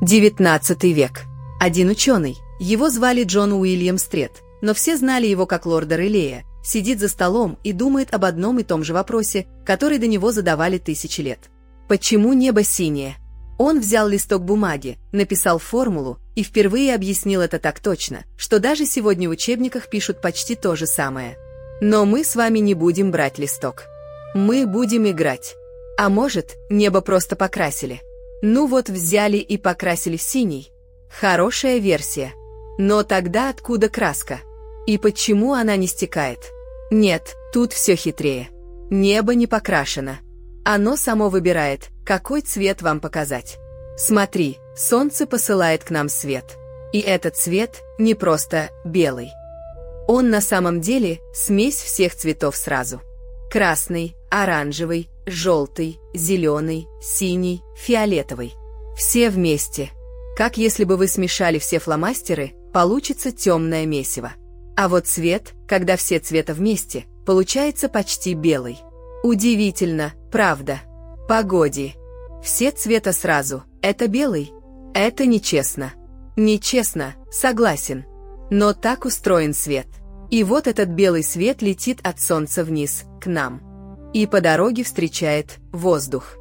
XIX век. Один ученый, его звали Джон Уильям Стрет, но все знали его как лорда Релея, сидит за столом и думает об одном и том же вопросе, который до него задавали тысячи лет. Почему небо синее? Он взял листок бумаги, написал формулу и впервые объяснил это так точно, что даже сегодня в учебниках пишут почти то же самое. Но мы с вами не будем брать листок. Мы будем играть. А может, небо просто покрасили? Ну вот взяли и покрасили в синий. Хорошая версия. Но тогда откуда краска? И почему она не стекает? Нет, тут все хитрее. Небо не покрашено. Оно само выбирает, какой цвет вам показать. Смотри, солнце посылает к нам свет. И этот цвет не просто белый. Он на самом деле смесь всех цветов сразу. Красный, оранжевый, желтый, зеленый, синий, фиолетовый. Все вместе. Как если бы вы смешали все фломастеры, получится темное месиво. А вот цвет, когда все цвета вместе, получается почти белый. Удивительно, правда? Погоди. Все цвета сразу. Это белый? Это нечестно. Нечестно, согласен. Но так устроен свет. И вот этот белый свет летит от солнца вниз, к нам. И по дороге встречает воздух.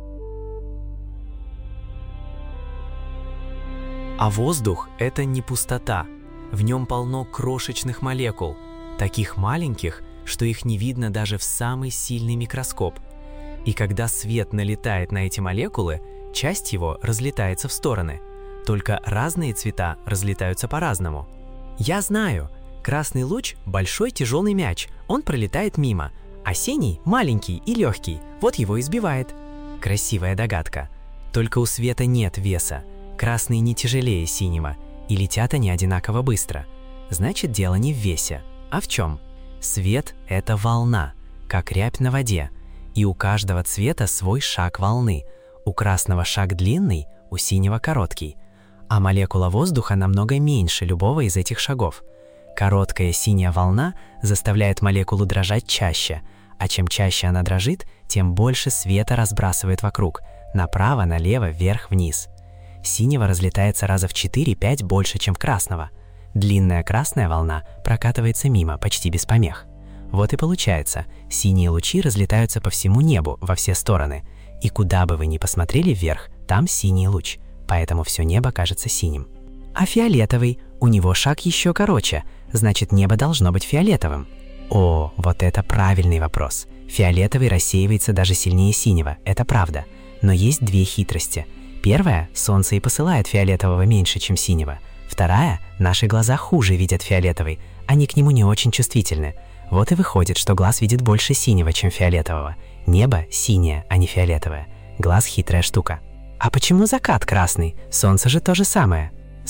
А воздух – это не пустота. В нем полно крошечных молекул, таких маленьких, что их не видно даже в самый сильный микроскоп. И когда свет налетает на эти молекулы, часть его разлетается в стороны. Только разные цвета разлетаются по-разному. Я знаю, красный луч – большой тяжелый мяч, он пролетает мимо, а синий – маленький и легкий, вот его и сбивает. Красивая догадка. Только у света нет веса. Красный не тяжелее синего, и летят они одинаково быстро. Значит, дело не в весе, а в чем? Свет – это волна, как рябь на воде, и у каждого цвета свой шаг волны. У красного шаг длинный, у синего короткий. А молекула воздуха намного меньше любого из этих шагов. Короткая синяя волна заставляет молекулу дрожать чаще, а чем чаще она дрожит, тем больше света разбрасывает вокруг, направо, налево, вверх, вниз. Синего разлетается раза в 4-5 больше, чем красного. Длинная красная волна прокатывается мимо, почти без помех. Вот и получается, синие лучи разлетаются по всему небу, во все стороны. И куда бы вы ни посмотрели вверх, там синий луч, поэтому все небо кажется синим. А фиолетовый, у него шаг еще короче, значит, небо должно быть фиолетовым. О, вот это правильный вопрос. Фиолетовый рассеивается даже сильнее синего, это правда. Но есть две хитрости. Первая – солнце и посылает фиолетового меньше, чем синего. Вторая – наши глаза хуже видят фиолетовый, они к нему не очень чувствительны. Вот и выходит, что глаз видит больше синего, чем фиолетового. Небо синее, а не фиолетовое. Глаз – хитрая штука. А почему закат красный? Солнце же то же самое.